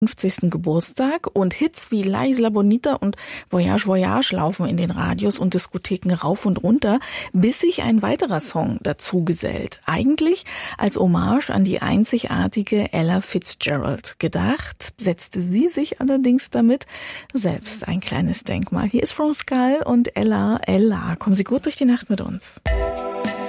50. Geburtstag und Hits wie La Isla Bonita und Voyage Voyage laufen in den Radios und Diskotheken rauf und runter, bis sich ein weiterer Song dazu gesellt. Eigentlich als Hommage an die einzigartige Ella Fitzgerald. Gedacht setzte sie sich allerdings damit selbst ein kleines Denkmal. Hier ist France Gall und Ella. Ella, kommen Sie gut durch die Nacht mit uns.